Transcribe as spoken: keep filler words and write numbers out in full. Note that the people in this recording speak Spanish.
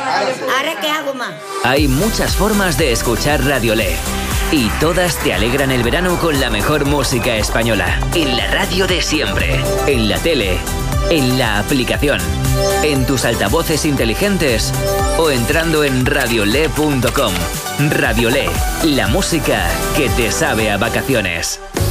¿Ahora qué hago más? Hay muchas formas de escuchar Radiolé. Y todas te alegran el verano con la mejor música española. En la radio de siempre. En la tele. En la aplicación. En tus altavoces inteligentes. O entrando en radiolé punto com. Radiolé. La música que te sabe a vacaciones.